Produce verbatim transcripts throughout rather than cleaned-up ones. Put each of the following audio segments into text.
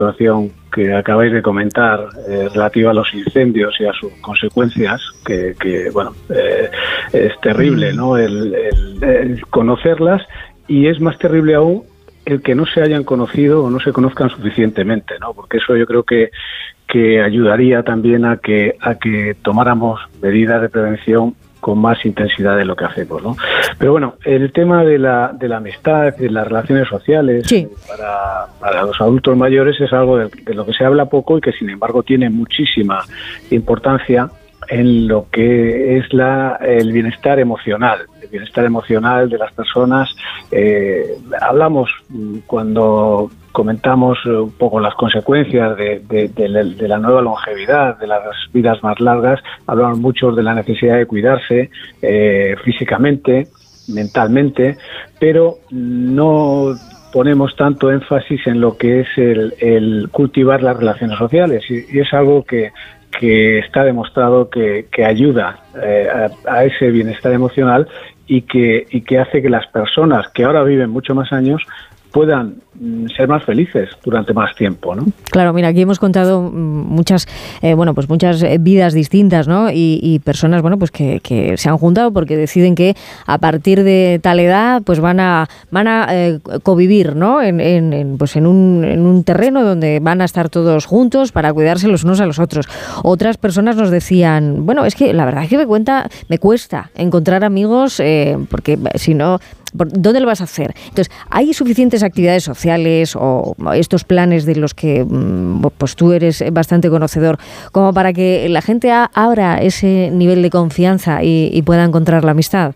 situación que acabáis de comentar eh, relativa a los incendios y a sus consecuencias, que, que bueno, eh, es terrible, ¿no? El, el, el conocerlas, y es más terrible aún el que no se hayan conocido o no se conozcan suficientemente, ¿no? Porque eso yo creo que que ayudaría también a que a que tomáramos medidas de prevención con más intensidad de lo que hacemos, ¿no? Pero bueno, el tema de la de la amistad, de las relaciones sociales, sí. para, para los adultos mayores es algo de, de lo que se habla poco y que sin embargo tiene muchísima importancia en lo que es la el bienestar emocional, el bienestar emocional de las personas. Eh, hablamos cuando comentamos un poco las consecuencias de, de, de, la, de la nueva longevidad, de las vidas más largas, hablamos mucho de la necesidad de cuidarse eh, físicamente, mentalmente, pero no ponemos tanto énfasis en lo que es el, el cultivar las relaciones sociales, y, y es algo que que está demostrado que, que ayuda eh, a, a ese bienestar emocional y que, y que hace que las personas que ahora viven mucho más años puedan ser más felices durante más tiempo, ¿no? Claro, mira, aquí hemos contado muchas, eh, bueno, pues muchas vidas distintas, ¿no? Y, y personas, bueno, pues que, que se han juntado porque deciden que a partir de tal edad, pues van a, van a eh, convivir, ¿no? En, en, en, pues en un, en un terreno donde van a estar todos juntos para cuidarse los unos a los otros. Otras personas nos decían, bueno, es que la verdad es que me cuenta, me cuesta encontrar amigos, eh, porque si no, ¿dónde lo vas a hacer? Entonces, ¿hay suficientes actividades sociales o estos planes de los que pues tú eres bastante conocedor como para que la gente abra ese nivel de confianza y, y pueda encontrar la amistad?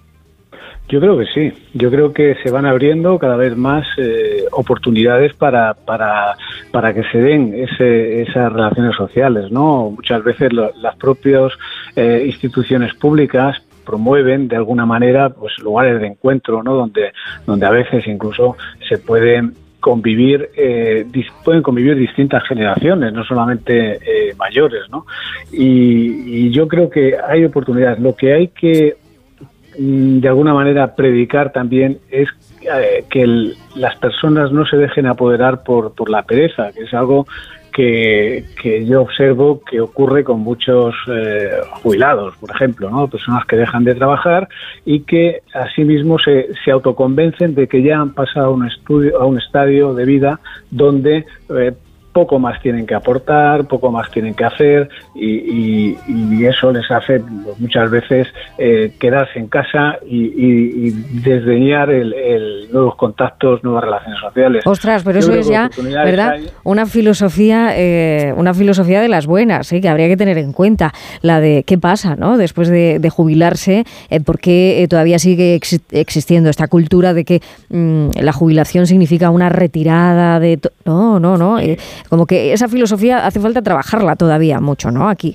Yo creo que sí. Yo creo que se van abriendo cada vez más eh, oportunidades para para para que se den ese, esas relaciones sociales, ¿no? Muchas veces lo, las propias eh, instituciones públicas promueven de alguna manera pues lugares de encuentro, ¿no? Donde donde a veces incluso se pueden convivir eh, dis, pueden convivir distintas generaciones, no solamente eh, mayores, ¿no? Y, y yo creo que hay oportunidades. Lo que hay que de alguna manera predicar también es eh, que el, las personas no se dejen apoderar por por la pereza, que es algo Que, que yo observo que ocurre con muchos eh, jubilados, por ejemplo, ¿no? Personas que dejan de trabajar y que asimismo se, se autoconvencen de que ya han pasado a un estudio, a un estadio de vida donde eh, poco más tienen que aportar, poco más tienen que hacer, y, y, y eso les hace pues, muchas veces eh, quedarse en casa y, y, y desdeñar el, el nuevos contactos, nuevas relaciones sociales. Ostras, pero Yo eso es ya, ¿verdad? Hay... Una filosofía, eh, una filosofía de las buenas, ¿eh? Que habría que tener en cuenta, la de qué pasa, ¿no? Después de, de jubilarse, eh, ¿por qué eh, todavía sigue ex- existiendo esta cultura de que mmm, la jubilación significa una retirada de... To- no, no, no. Eh, Como que esa filosofía hace falta trabajarla todavía mucho, ¿no? Aquí.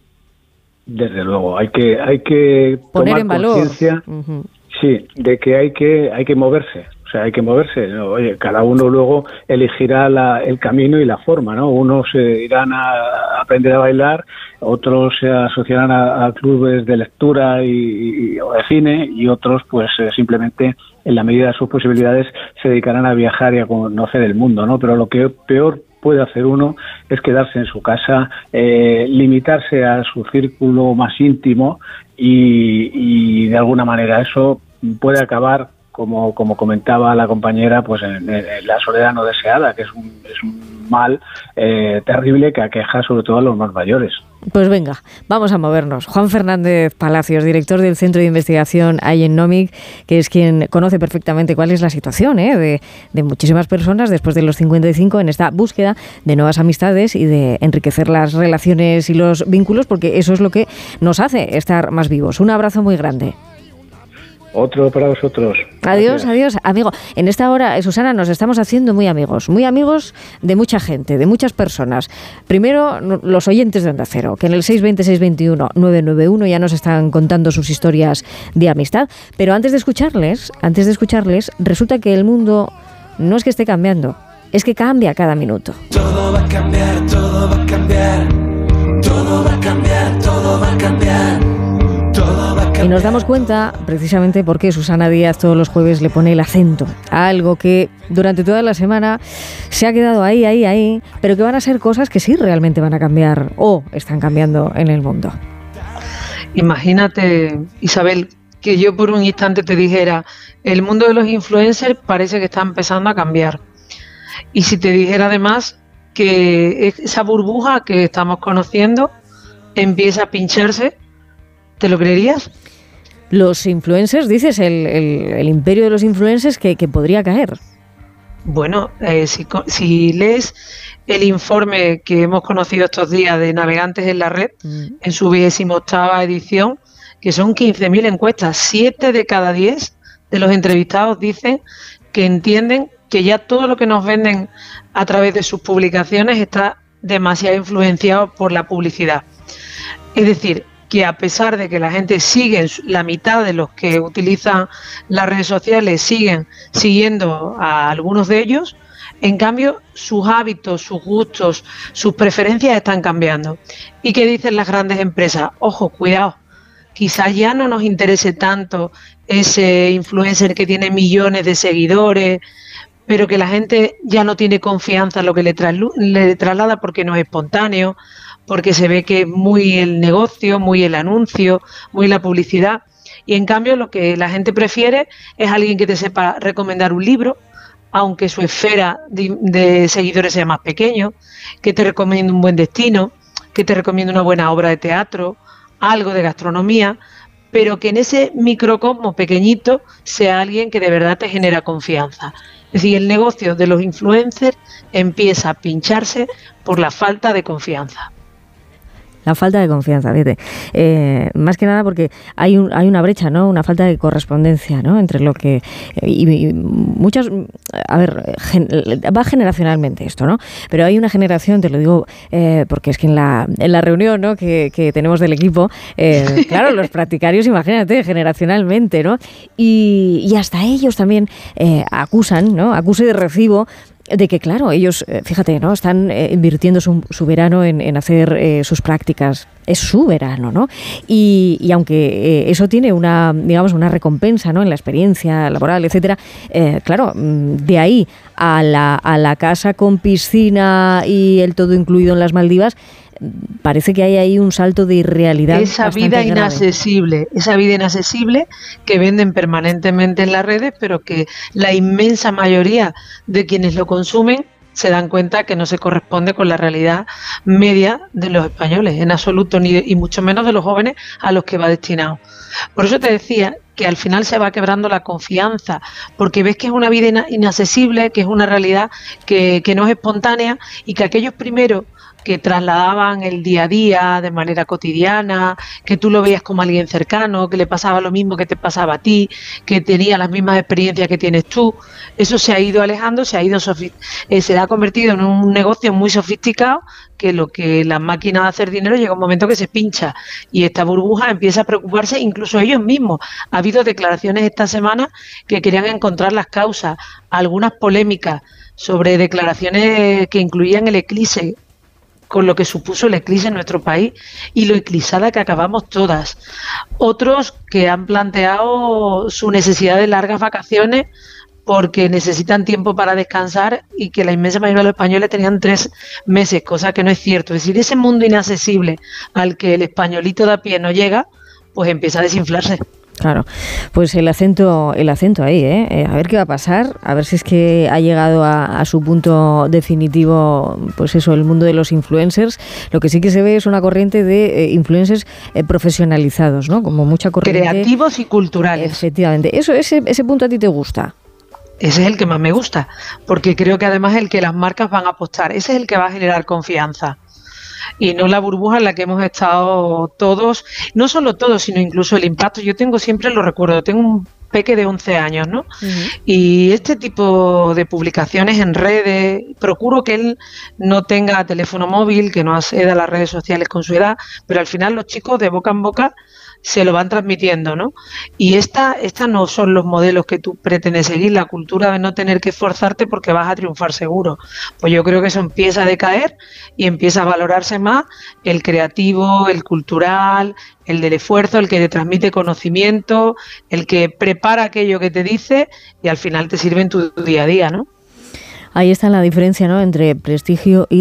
Desde luego, hay que hay que poner tomar en valor, conciencia, uh-huh. sí, de que hay que hay que moverse. O sea, hay que moverse. ¿no? Oye, cada uno luego elegirá la, el camino y la forma, ¿no? Unos se irán a aprender a bailar, otros se asociarán a, a clubes de lectura y, y, o de cine, y otros, pues, eh, simplemente, en la medida de sus posibilidades, se dedicarán a viajar y a conocer el mundo, ¿no? Pero lo que peor puede hacer uno es quedarse en su casa, eh, limitarse a su círculo más íntimo y, y de alguna manera eso puede acabar, como como comentaba la compañera, pues en, en la soledad no deseada, que es un, es un mal eh, terrible que aqueja sobre todo a los más mayores. Pues venga, vamos a movernos. Juan Fernández Palacios, director del Centro de Investigación Aiennomic, que es quien conoce perfectamente cuál es la situación ¿eh? de, de muchísimas personas después de los cincuenta y cinco en esta búsqueda de nuevas amistades y de enriquecer las relaciones y los vínculos, porque eso es lo que nos hace estar más vivos. Un abrazo muy grande. Otro para vosotros. Adiós, Gracias. adiós, amigo. En esta hora, Susana, nos estamos haciendo muy amigos, muy amigos de mucha gente, de muchas personas. Primero, los oyentes de Onda Cero, que en el seis veinte, seis veintiuno, nueve nueve uno ya nos están contando sus historias de amistad. Pero antes de escucharles, antes de escucharles, resulta que el mundo no es que esté cambiando, es que cambia cada minuto. Todo va a cambiar, todo va a cambiar, todo va a cambiar, todo va a cambiar. Y nos damos cuenta precisamente porque Susana Díaz todos los jueves le pone el acento a algo que durante toda la semana se ha quedado ahí, ahí, ahí, pero que van a ser cosas que sí realmente van a cambiar o están cambiando en el mundo. Imagínate, Isabel, que yo por un instante te dijera, el mundo de los influencers parece que está empezando a cambiar. Y si te dijera además que esa burbuja que estamos conociendo empieza a pincharse, ¿te lo creerías? Los influencers, dices, el, el, el imperio de los influencers que, que podría caer. Bueno, eh, si, si lees el informe que hemos conocido estos días de Navegantes en la Red, mm. en su vigésima octava edición, que son quince mil encuestas, siete de cada diez de los entrevistados dicen que entienden que ya todo lo que nos venden a través de sus publicaciones está demasiado influenciado por la publicidad. Es decir, que a pesar de que la gente sigue, la mitad de los que utilizan las redes sociales siguen siguiendo a algunos de ellos, en cambio sus hábitos, sus gustos, sus preferencias están cambiando. ¿Y qué dicen las grandes empresas? Ojo, cuidado, quizás ya no nos interese tanto ese influencer que tiene millones de seguidores, pero que la gente ya no tiene confianza en lo que le, traslu- le traslada porque no es espontáneo, porque se ve que es muy el negocio, muy el anuncio, muy la publicidad. Y en cambio lo que la gente prefiere es alguien que te sepa recomendar un libro, aunque su esfera de, de seguidores sea más pequeño, que te recomiende un buen destino, que te recomiende una buena obra de teatro, algo de gastronomía, pero que en ese microcosmo pequeñito sea alguien que de verdad te genera confianza. Es decir, el negocio de los influencers empieza a pincharse por la falta de confianza. La falta de confianza, fíjate. Eh, más que nada porque hay un, hay una brecha, ¿no? Una falta de correspondencia, ¿no? Entre lo que... Y, y muchas... A ver, gen, va generacionalmente esto, ¿no? Pero hay una generación, te lo digo, eh, porque es que en la, en la reunión, ¿no? que, que tenemos del equipo, eh, claro, los practicarios, imagínate, generacionalmente, ¿no? Y, y hasta ellos también eh, acusan, ¿no? Acuse de recibo de que, claro, ellos, fíjate, ¿no? Están eh, invirtiendo su, su verano en, en hacer eh, sus prácticas. Es su verano, ¿no? Y, y aunque eh, eso tiene una, digamos, una recompensa, ¿no? En la experiencia laboral, etcétera, eh, claro, de ahí a la, a la casa con piscina y el todo incluido en las Maldivas, parece que hay ahí un salto de irrealidad. Esa vida inaccesible, esa vida inaccesible que venden permanentemente en las redes, pero que la inmensa mayoría de quienes lo consumen se dan cuenta que no se corresponde con la realidad media de los españoles, en absoluto, ni y mucho menos de los jóvenes a los que va destinado. Por eso te decía que al final se va quebrando la confianza, porque ves que es una vida inaccesible, que es una realidad que, que no es espontánea y que aquellos primeros que trasladaban el día a día de manera cotidiana, que tú lo veías como alguien cercano, que le pasaba lo mismo que te pasaba a ti, que tenía las mismas experiencias que tienes tú, eso se ha ido alejando, se ha ido sofi- eh, se ha convertido en un negocio muy sofisticado, que lo que las máquinas de hacer dinero llega un momento que se pincha y esta burbuja empieza a preocuparse incluso ellos mismos. Ha habido declaraciones esta semana que querían encontrar las causas, algunas polémicas sobre declaraciones que incluían el eclipse, con lo que supuso el eclipse en nuestro país y lo eclipsada que acabamos todas. Otros que han planteado su necesidad de largas vacaciones porque necesitan tiempo para descansar y que la inmensa mayoría de los españoles tenían tres meses, cosa que no es cierto. Es decir, ese mundo inaccesible al que el españolito de a pie no llega, pues empieza a desinflarse. Claro, pues el acento, el acento ahí, ¿eh? Eh, a ver qué va a pasar, a ver si es que ha llegado a, a su punto definitivo, pues eso, el mundo de los influencers. Lo que sí que se ve es una corriente de eh, influencers eh, profesionalizados, ¿no? Como mucha corriente. Creativos y culturales. Efectivamente. Eso, ese, ese punto a ti te gusta. Ese es el que más me gusta, porque creo que además es el que las marcas van a apostar. Ese es el que va a generar confianza. Y no la burbuja en la que hemos estado todos, no solo todos, sino incluso el impacto. Yo tengo siempre, lo recuerdo, tengo un peque de once años, ¿no? Uh-huh. Y este tipo de publicaciones en redes, procuro que él no tenga teléfono móvil, que no acceda a las redes sociales con su edad, pero al final los chicos de boca en boca se lo van transmitiendo, ¿no? Y esta, esta no son los modelos que tú pretendes seguir, la cultura de no tener que esforzarte porque vas a triunfar seguro. Pues yo creo que eso empieza a decaer y empieza a valorarse más el creativo, el cultural, el del esfuerzo, el que te transmite conocimiento, el que prepara aquello que te dice y al final te sirve en tu día a día, ¿no? Ahí está la diferencia, ¿no?, entre prestigio y